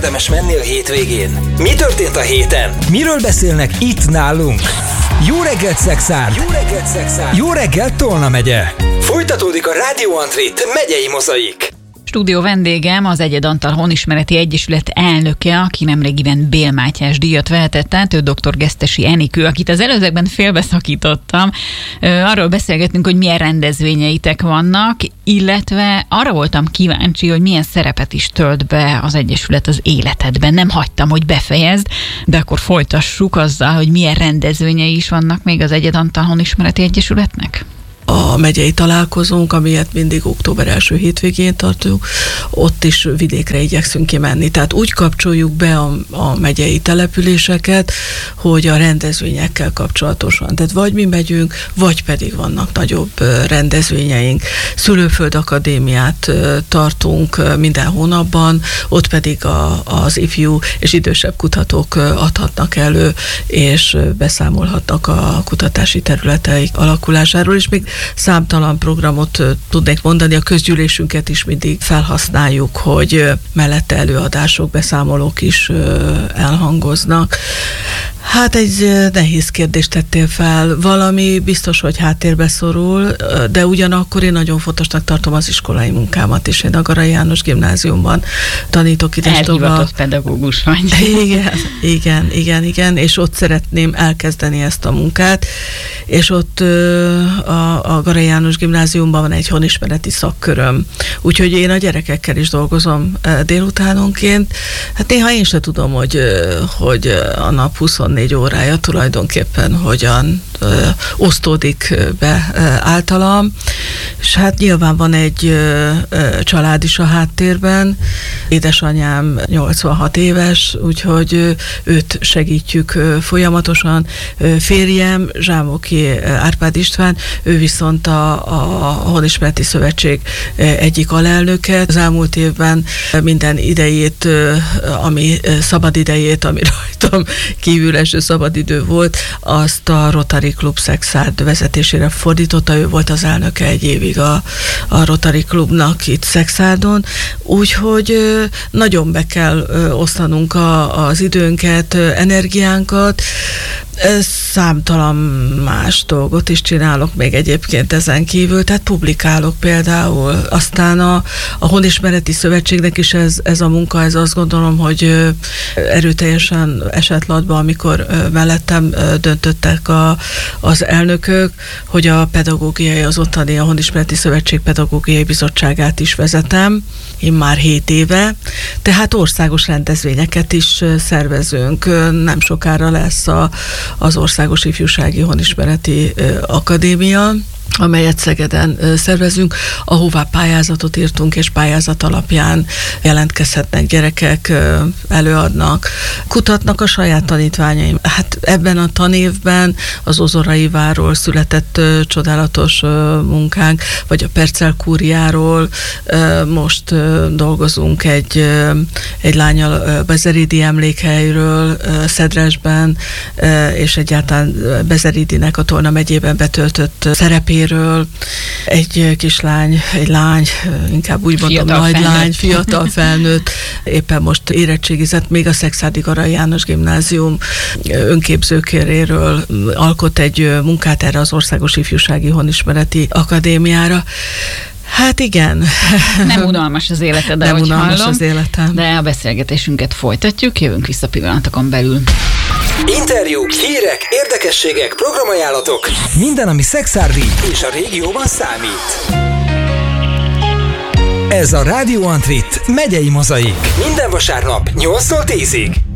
érdemes menni a hétvégén? Mi történt a héten? Miről beszélnek itt nálunk? Jó reggelt, Szexárd! Jó reggelt, Szexárd! Jó reggelt, Tolna megye! Folytatódik a Rádió Antrit megyei mozaik. Stúdió vendégem az Egyed Antal Honismereti Egyesület elnöke, aki nemrégiben Bél Mátyás díjat vehetett át, ő dr. Gesztesi Enikő, akit az előzőkben félbeszakítottam. Arról beszélgetünk, hogy milyen rendezvényeitek vannak, illetve arra voltam kíváncsi, hogy milyen szerepet is tölt be az Egyesület az életedben. Nem hagytam, hogy befejezd, de akkor folytassuk azzal, hogy milyen rendezvényei is vannak még az Egyed Antal Honismereti Egyesületnek. A megyei találkozónk, amilyet mindig október első hétvégén tartunk, ott is vidékre igyekszünk kimenni. Tehát úgy kapcsoljuk be a megyei településeket, hogy a rendezvényekkel kapcsolatosan. Tehát vagy mi megyünk, vagy pedig vannak nagyobb rendezvényeink. Szülőföld Akadémiát tartunk minden hónapban, ott pedig az ifjú és idősebb kutatók adhatnak elő, és beszámolhatnak a kutatási területeik alakulásáról, és még számtalan programot tudnék mondani, a közgyűlésünket is mindig felhasználjuk, hogy mellette előadások, beszámolók is elhangoznak. Hát egy nehéz kérdést tettél fel. Valami biztos, hogy háttérbe szorul, de ugyanakkor én nagyon fontosnak tartom az iskolai munkámat is. Én a Garai János Gimnáziumban tanítok ide. Elhivatott pedagógus vagy. Igen, és ott szeretném elkezdeni ezt a munkát, és ott a Garai János Gimnáziumban van egy honismereti szakköröm. Úgyhogy én a gyerekekkel is dolgozom délutánonként. Hát néha én se tudom, hogy a nap 24 órája tulajdonképpen hogyan osztódik be általam, és hát nyilván van egy család is a háttérben. Édesanyám 86 éves, úgyhogy őt segítjük folyamatosan. Férjem, Zsámoki Árpád István, ő viszont a Honismereti Szövetség egyik alelnöke. Az elmúlt évben minden idejét, ami szabadidejét, ami rajtam kívül eső szabadidő volt, azt a Rotary Klub Szexárd vezetésére fordította. Ő volt az elnöke egy évig a Rotary Klubnak itt Szexárdon, úgyhogy nagyon be kell osztanunk az időnket, energiánkat. Számtalan más dolgot is csinálok még egyébként ezen kívül, tehát publikálok például. Aztán a Honismereti Szövetségnek is ez a munka, ez azt gondolom, hogy erőteljesen esett latba, amikor mellettem döntöttek az elnökök, hogy a pedagógiai, az ottani a Honismereti Szövetség Pedagógiai Bizottságát is vezetem, én már 7 éve, tehát országos rendezvényeket is szervezünk. Nem sokára lesz az Országos Ifjúsági Honismereti Akadémia, amelyet Szegeden szervezünk, ahová pályázatot írtunk, és pályázat alapján jelentkezhetnek gyerekek, előadnak, kutatnak a saját tanítványaim. Hát ebben a tanévben az Ozoraiváról született csodálatos munkánk, vagy a Percelkúriáról most dolgozunk egy lánnyal Bezeridi emlékhelyről Szedresben, és egyáltalán Bezeridinek a Tolna megyében betöltött szerepéről. Egy kislány, egy lány, inkább úgy mondom, nagy lány, fiatal felnőtt, éppen most érettségizett, még a Szexárdi Garai János Gimnázium önképzőkéréről alkot egy munkát erre az Országos Ifjúsági Honismereti Akadémiára. Hát igen. Nem unalmas az életed, de nem unalmas az életem. De a beszélgetésünket folytatjuk, jövünk vissza pillanatokon belül. Interjúk, hírek, érdekességek, programajánlatok. Minden, ami szexárdi és a régióban számít. Ez a Rádió Antrit megyei mozaik. Minden vasárnap 8-tól 10-ig.